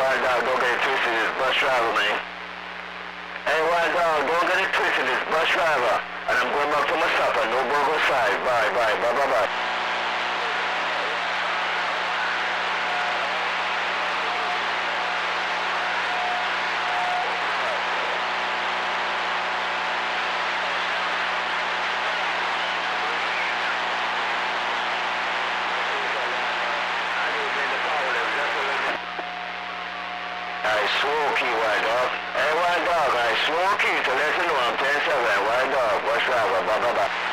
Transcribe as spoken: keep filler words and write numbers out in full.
wild dog, don't get it twisted, it's bus driver, man. Hey, wild dog, don't get it twisted, it's bus driver. And I'm going back to my supper, no burger side. Bye, bye, bye, bye, bye. I smoky, wild dog. Hey, wild dog, I smoky to let you know I'm ten seven, wild dog, bus driver, bye, bye, bye.